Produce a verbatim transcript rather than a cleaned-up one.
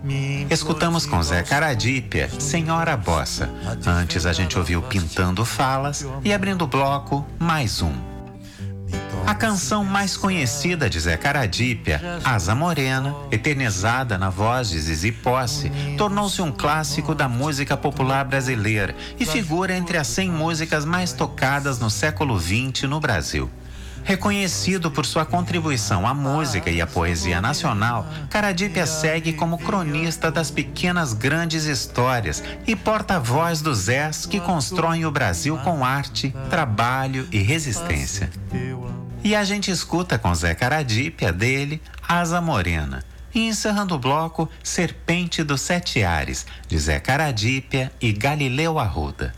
Escutamos com Zé Caradípia, Senhora Bossa. Antes a gente ouviu Pintando Falas e abrindo o bloco, mais um. A canção mais conhecida de Zé Caradípia, Asa Morena, eternizada na voz de Zizi Posse, tornou-se um clássico da música popular brasileira e figura entre as cem músicas mais tocadas no século vinte no Brasil. Reconhecido por sua contribuição à música e à poesia nacional, Caradípia segue como cronista das pequenas grandes histórias e porta-voz dos Zés que constroem o Brasil com arte, trabalho e resistência. E a gente escuta com Zé Caradípia dele, Asa Morena. E encerrando o bloco, Serpente dos Sete Ares, de Zé Caradípia e Galileu Arruda.